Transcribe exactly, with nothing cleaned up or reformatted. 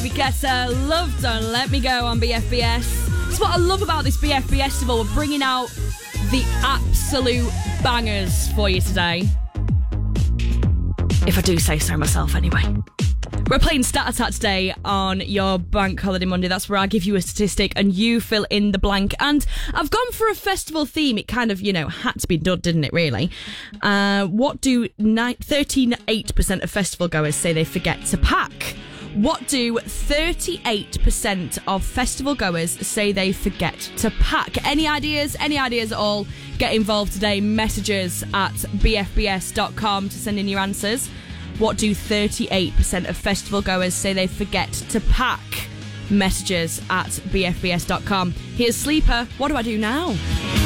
Guetta, Love Don't Let Me Go on B F B S. That's what I love about this B F B S festival. We're bringing out the absolute bangers for you today. If I do say so myself anyway. We're playing Stat Attack today on your Bank Holiday Monday. That's where I give you a statistic and you fill in the blank. And I've gone for a festival theme. It kind of, you know, had to be done, didn't it, really? Uh, what do thirty-eight percent of festival goers say they forget to pack? What do thirty-eight percent of festival goers say they forget to pack? Any ideas? Any ideas at all? Get involved today. Messages at b f b s dot com to send in your answers. What do thirty-eight percent of festival goers say they forget to pack? Messages at b f b s dot com. Here's Sleeper. What do I do now?